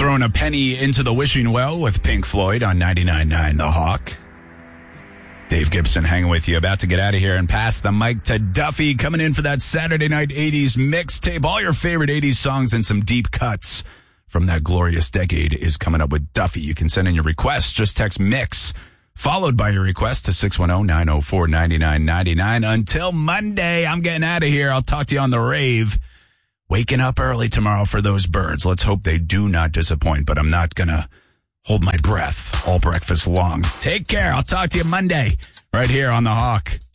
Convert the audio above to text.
throwing a penny into the wishing well with Pink Floyd on 99.9 The Hawk. Dave Gibson hanging with you, about to get out of here and pass the mic to Duffy, coming in for that Saturday night 80s mixtape. All your favorite 80s songs and some deep cuts from that glorious decade is coming up with Duffy. You can send in your requests. Just text MIX, followed by your request to 610-904-9999. Until Monday, I'm getting out of here. I'll talk to you on the rave. Waking up early tomorrow for those birds. Let's hope they do not disappoint, but I'm not going to hold my breath all breakfast long. Take care. I'll talk to you Monday right here on The Hawk.